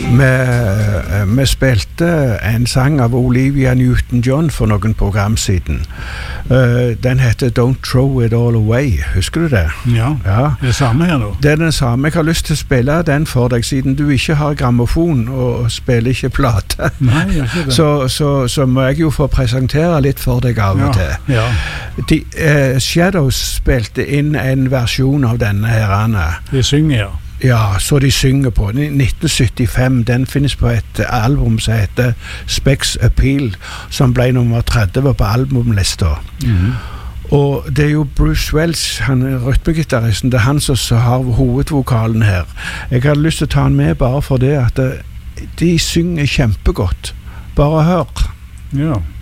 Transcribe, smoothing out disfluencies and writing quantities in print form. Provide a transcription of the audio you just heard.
Vi spilte en sang av Olivia Newton-John for noen program siden. Den heter Don't Throw It All Away. Husker du det? Ja, det er samme her nå. Det er den samme. Jeg har lyst til å spille den for deg, siden du ikke har grammofon og spiller ikke plate. Nei, jeg ikke det. Så må jeg jo få presentere litt for deg av og til. Ja. Shadows spilte inn en versjon av denne her, Anna. De synger, ja. Ja, så de synger på. 1975, den finnes på et album som heter Specs Appeal, som ble nummer 30 på albumlista. Og det er jo Bruce Welch, han er rytmegitaristen, det er han som har hovedvokalen her. Jeg hadde lyst til å ta han med bare for det at de synger kjempegodt. Bare hør. Ja.